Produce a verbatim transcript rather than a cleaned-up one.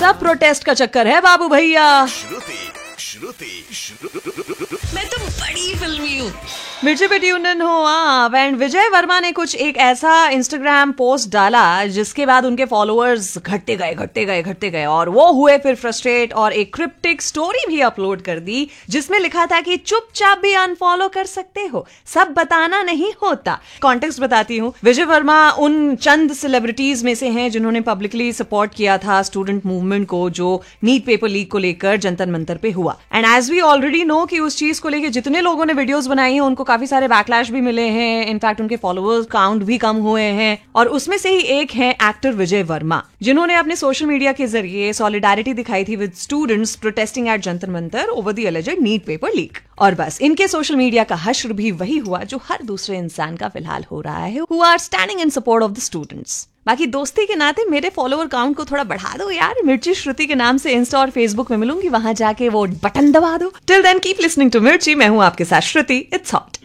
सब प्रोटेस्ट का चक्कर है बाबू भैया। श्रुति श्रुति मैं तो बड़ी फिल्मी हूँ। मिर्ची पे ट्यून इन हो आप। एंड विजय वर्मा ने कुछ एक ऐसा इंस्टाग्राम पोस्ट डाला जिसके बाद उनके फॉलोअर्स घटते गए घटते गए घटते गए और वो हुए फिर फ्रस्ट्रेट और एक क्रिप्टिक स्टोरी भी अपलोड कर दी जिसमें लिखा था कि चुपचाप भी अनफॉलो कर सकते हो, सब बताना नहीं होता। कॉन्टेक्स्ट बताती हूँ। विजय वर्मा उन चंद सेलिब्रिटीज में से हैं जिन्होंने पब्लिकली सपोर्ट किया था स्टूडेंट मूवमेंट को जो नीट पेपर लीक को लेकर जंतर मंतर पे हुआ। And as we already know कि उस चीज को लेकर जितने लोगों ने वीडियोस बनाई हैं उनको काफी सारे बैकलैश भी मिले हैं। इनफैक्ट उनके फॉलोअर्स काउंट भी कम हुए हैं और उसमें से ही एक है एक्टर विजय वर्मा जिन्होंने अपने सोशल मीडिया के जरिए सॉलिडारिटी दिखाई थी with students protesting eight Jantar Mantar over the alleged NEET paper leak. और बस इनके सोशल मीडिया का हश्र भी वही हुआ जो हर दूसरे इंसान का फिलहाल हो रहा है, who are standing in support of the students. बाकी दोस्ती के नाते मेरे फॉलोअर काउंट को थोड़ा बढ़ा दो यार। मिर्ची श्रुति के नाम से इंस्टा और फेसबुक में मिलूंगी, वहां जाके वो बटन दबा दो। Till then keep listening to मिर्ची। मैं हूं आपके साथ श्रुति। It's hot.